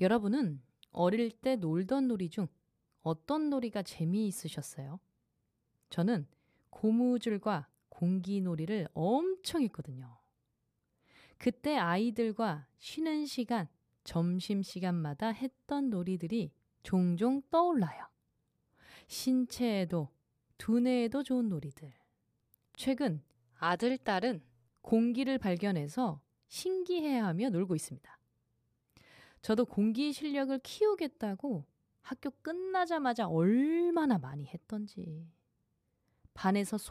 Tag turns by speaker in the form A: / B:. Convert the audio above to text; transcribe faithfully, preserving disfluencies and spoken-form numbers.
A: 여러분은 어릴 때 놀던 놀이 중 어떤 놀이가 재미있으셨어요? 저는 고무줄과 공기놀이를 엄청 했거든요. 그때 아이들과 쉬는 시간, 점심시간마다 했던 놀이들이 종종 떠올라요. 신체에도 두뇌에도 좋은 놀이들. 최근 아들, 딸은 공기를 발견해서 신기해하며 놀고 있습니다. 저도 공기 실력을 키우겠다고 학교 끝나자마자 얼마나 많이 했던지. 반에서